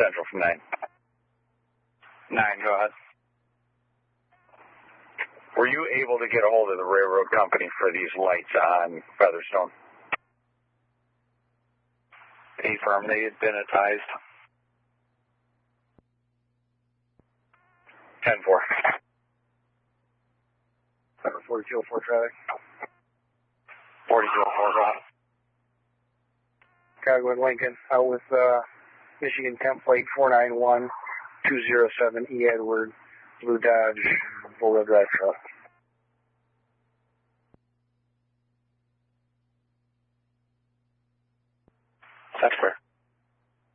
Central from 9. 9, go ahead. Were you able to get a hold of the railroad company for these lights on Featherstone? Affirm, they had been advised. 10-4. 4204 traffic. 4204, go ahead. Chicago and Lincoln, out with Michigan template 491207 E. Edward, Blue Dodge, four-wheel drive truck. That's fair.